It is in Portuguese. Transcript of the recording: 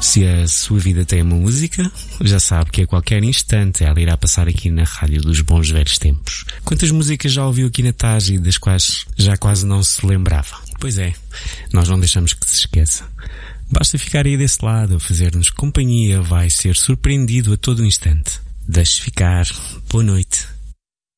Se a sua vida tem uma música, já sabe que a qualquer instante ela irá passar aqui na rádio dos bons velhos tempos. Quantas músicas já ouviu aqui na TAG e das quais já quase não se lembrava? Pois é, nós não deixamos que se esqueça. Basta ficar aí desse lado a fazer-nos companhia, vai ser surpreendido a todo instante. Deixe ficar. Boa noite.